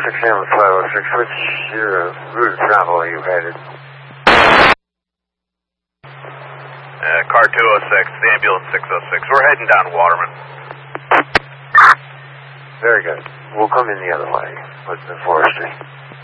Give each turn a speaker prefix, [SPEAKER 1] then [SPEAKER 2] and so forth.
[SPEAKER 1] 6 506, which route of travel are you headed?
[SPEAKER 2] Car 206, the ambulance 606. We're heading down Waterman.
[SPEAKER 1] Very good. We'll come in the other way, with the forestry.